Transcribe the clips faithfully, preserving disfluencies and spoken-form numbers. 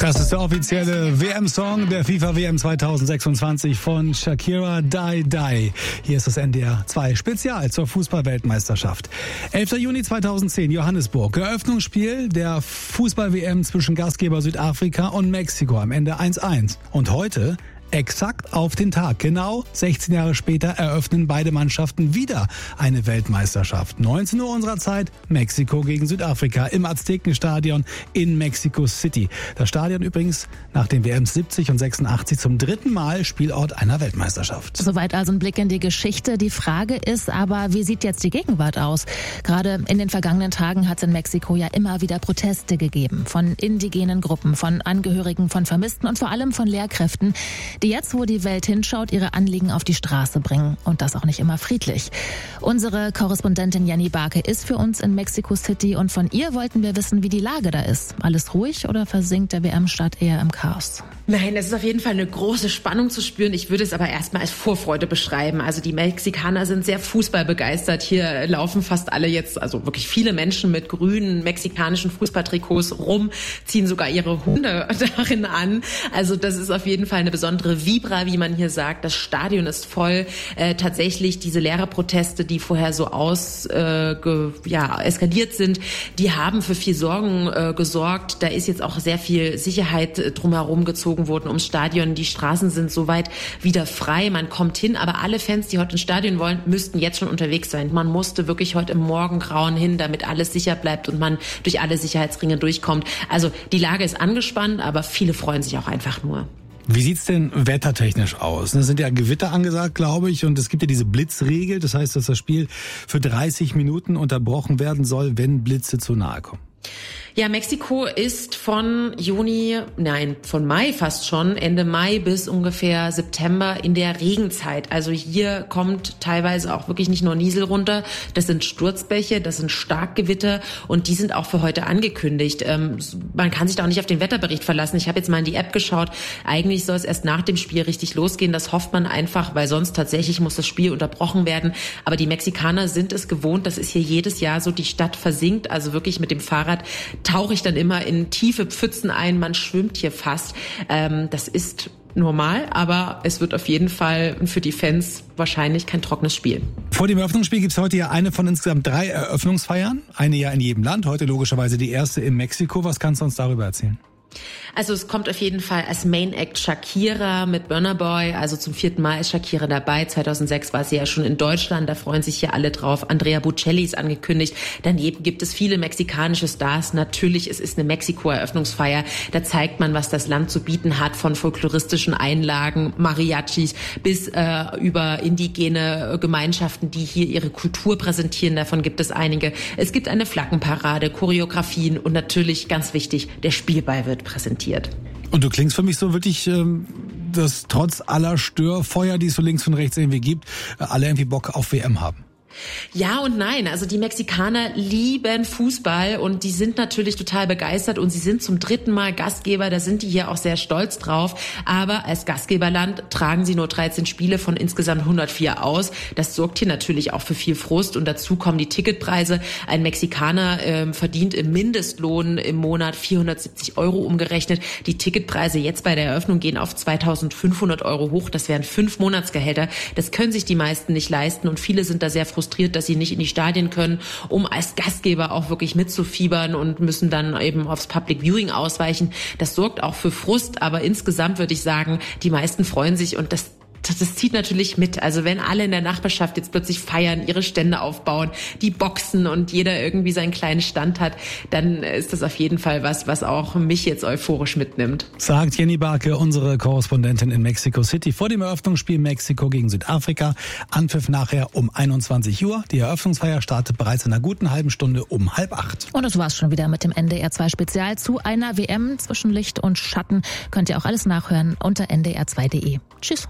Das ist der offizielle W M-Song der FIFA W M zweitausendsechsundzwanzig von Shakira, Die Die. Hier ist das N D R zwei Spezial zur Fußball-Weltmeisterschaft. elfter Juni zweitausendzehn, Johannesburg. Eröffnungsspiel der Fußball-W M zwischen Gastgeber Südafrika und Mexiko. Am Ende eins eins. Und heute... exakt auf den Tag. Genau sechzehn Jahre später eröffnen beide Mannschaften wieder eine Weltmeisterschaft. neunzehn Uhr unserer Zeit, Mexiko gegen Südafrika im Aztekenstadion in Mexico City. Das Stadion übrigens nach den W Ms siebzig und sechsundachtzig zum dritten Mal Spielort einer Weltmeisterschaft. Soweit also ein Blick in die Geschichte. Die Frage ist aber, wie sieht jetzt die Gegenwart aus? Gerade in den vergangenen Tagen hat es in Mexiko ja immer wieder Proteste gegeben. Von indigenen Gruppen, von Angehörigen von Vermissten und vor allem von Lehrkräften, die jetzt, wo die Welt hinschaut, ihre Anliegen auf die Straße bringen. Und das auch nicht immer friedlich. Unsere Korrespondentin Jenny Barke ist für uns in Mexico City und von ihr wollten wir wissen, wie die Lage da ist. Alles ruhig oder versinkt der W M-Start eher im Chaos? Nein, es ist auf jeden Fall eine große Spannung zu spüren. Ich würde es aber erstmal als Vorfreude beschreiben. Also die Mexikaner sind sehr fußballbegeistert. Hier laufen fast alle jetzt, also wirklich viele Menschen mit grünen mexikanischen Fußballtrikots rum, ziehen sogar ihre Hunde darin an. Also das ist auf jeden Fall eine besondere Vibra, wie man hier sagt. Das Stadion ist voll. Äh, tatsächlich diese Lehrerproteste, die vorher so aus äh, ge, ja, eskaliert sind, die haben für viel Sorgen äh, gesorgt. Da ist jetzt auch sehr viel Sicherheit äh, drumherum gezogen worden ums Stadion. Die Straßen sind soweit wieder frei. Man kommt hin, aber alle Fans, die heute ins Stadion wollen, müssten jetzt schon unterwegs sein. Man musste wirklich heute im Morgengrauen hin, damit alles sicher bleibt und man durch alle Sicherheitsringe durchkommt. Also die Lage ist angespannt, aber viele freuen sich auch einfach nur. Wie sieht's denn wettertechnisch aus? Es sind ja Gewitter angesagt, glaube ich, und es gibt ja diese Blitzregel. Das heißt, dass das Spiel für dreißig Minuten unterbrochen werden soll, wenn Blitze zu nahe kommen. Ja, Mexiko ist von Juni, nein, von Mai fast schon, Ende Mai bis ungefähr September in der Regenzeit. Also hier kommt teilweise auch wirklich nicht nur Niesel runter, das sind Sturzbäche, das sind Starkgewitter und die sind auch für heute angekündigt. Ähm, man kann sich da auch nicht auf den Wetterbericht verlassen. Ich habe jetzt mal in die App geschaut. Eigentlich soll es erst nach dem Spiel richtig losgehen. Das hofft man einfach, weil sonst tatsächlich muss das Spiel unterbrochen werden. Aber die Mexikaner sind es gewohnt, das ist hier jedes Jahr so, die Stadt versinkt, also wirklich mit dem Fahrrad tauche ich dann immer in tiefe Pfützen ein, man schwimmt hier fast. Ähm, das ist normal, aber es wird auf jeden Fall für die Fans wahrscheinlich kein trockenes Spiel. Vor dem Eröffnungsspiel gibt es heute ja eine von insgesamt drei Eröffnungsfeiern. Eine ja in jedem Land, heute logischerweise die erste in Mexiko. Was kannst du uns darüber erzählen? Also es kommt auf jeden Fall als Main Act Shakira mit Burna Boy. Also zum vierten Mal ist Shakira dabei. zweitausendsechs war sie ja schon in Deutschland. Da freuen sich hier alle drauf. Andrea Bocelli ist angekündigt. Daneben gibt es viele mexikanische Stars. Natürlich, es ist eine Mexiko-Eröffnungsfeier. Da zeigt man, was das Land zu bieten hat, von folkloristischen Einlagen, Mariachis bis äh, über indigene Gemeinschaften, die hier ihre Kultur präsentieren. Davon gibt es einige. Es gibt eine Flaggenparade, Choreografien und natürlich, ganz wichtig, der Spielball wird präsentiert. Und du klingst für mich so wirklich, ähm, dass trotz aller Störfeuer, die es so links und rechts irgendwie gibt, alle irgendwie Bock auf W M haben. Ja und nein. Also die Mexikaner lieben Fußball und die sind natürlich total begeistert und sie sind zum dritten Mal Gastgeber. Da sind die hier auch sehr stolz drauf. Aber als Gastgeberland tragen sie nur dreizehn Spiele von insgesamt hundertvier aus. Das sorgt hier natürlich auch für viel Frust und dazu kommen die Ticketpreise. Ein Mexikaner äh, verdient im Mindestlohn im Monat vierhundertsiebzig Euro umgerechnet. Die Ticketpreise jetzt bei der Eröffnung gehen auf zweitausendfünfhundert Euro hoch. Das wären fünf Monatsgehälter. Das können sich die meisten nicht leisten und viele sind da sehr frustriert, dass sie nicht in die Stadien können, um als Gastgeber auch wirklich mitzufiebern und müssen dann eben aufs Public Viewing ausweichen. Das sorgt auch für Frust, aber insgesamt würde ich sagen, die meisten freuen sich und das Das, das zieht natürlich mit. Also wenn alle in der Nachbarschaft jetzt plötzlich feiern, ihre Stände aufbauen, die boxen und jeder irgendwie seinen kleinen Stand hat, dann ist das auf jeden Fall was, was auch mich jetzt euphorisch mitnimmt. Sagt Jenny Barke, unsere Korrespondentin in Mexico City. Vor dem Eröffnungsspiel Mexiko gegen Südafrika. Anpfiff nachher um einundzwanzig Uhr. Die Eröffnungsfeier startet bereits in einer guten halben Stunde um halb acht. Und das war's schon wieder mit dem N D R zwei Spezial zu einer W M zwischen Licht und Schatten. Könnt ihr auch alles nachhören unter n d r zwei punkt d e. Tschüss.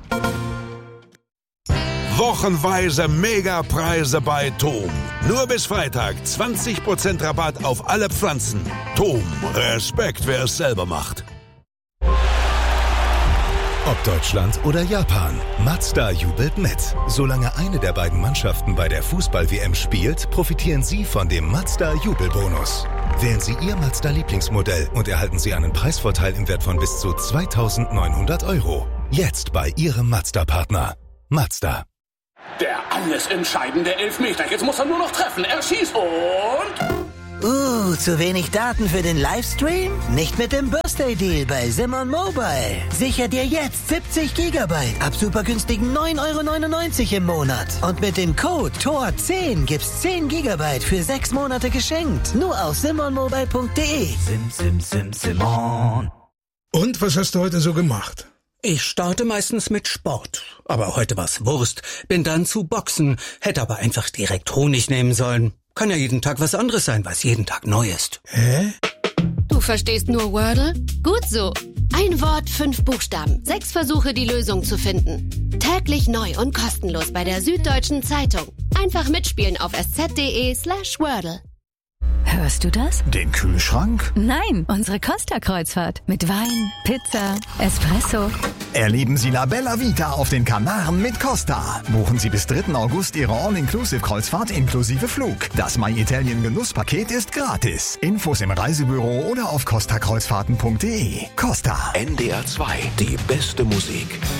Wochenweise Megapreise bei Tom. Nur bis Freitag zwanzig Prozent Rabatt auf alle Pflanzen. Tom, Respekt, wer es selber macht. Ob Deutschland oder Japan, Mazda jubelt mit. Solange eine der beiden Mannschaften bei der Fußball-W M spielt, profitieren Sie von dem Mazda Jubelbonus. Wählen Sie Ihr Mazda-Lieblingsmodell und erhalten Sie einen Preisvorteil im Wert von bis zu zweitausendneunhundert Euro. Jetzt bei Ihrem Mazda-Partner. Mazda. Der alles entscheidende Elfmeter. Jetzt muss er nur noch treffen. Er schießt und... Uh, zu wenig Daten für den Livestream? Nicht mit dem Birthday-Deal bei Simon Mobile. Sicher dir jetzt siebzig Gigabyte ab super günstigen neun Euro neunundneunzig im Monat. Und mit dem Code T O R zehn gibt's zehn Gigabyte für sechs Monate geschenkt. Nur auf simon mobile punkt de. Sim, sim, sim, Simon. Und was hast du heute so gemacht? Ich starte meistens mit Sport. Aber heute war's Wurst. Bin dann zu Boxen. Hätte aber einfach direkt Honig nehmen sollen. Kann ja jeden Tag was anderes sein, was jeden Tag neu ist. Hä? Du verstehst nur Wordle? Gut so. Ein Wort, fünf Buchstaben. Sechs Versuche, die Lösung zu finden. Täglich neu und kostenlos bei der Süddeutschen Zeitung. Einfach mitspielen auf sz.de slash Wordle. Hörst du das? Den Kühlschrank? Nein, unsere Costa-Kreuzfahrt. Mit Wein, Pizza, Espresso. Erleben Sie La Bella Vita auf den Kanaren mit Costa. Buchen Sie bis dritten August Ihre All-Inclusive-Kreuzfahrt inklusive Flug. Das My Italien Genusspaket ist gratis. Infos im Reisebüro oder auf costa kreuzfahrten punkt de. Costa. N D R zwei, die beste Musik.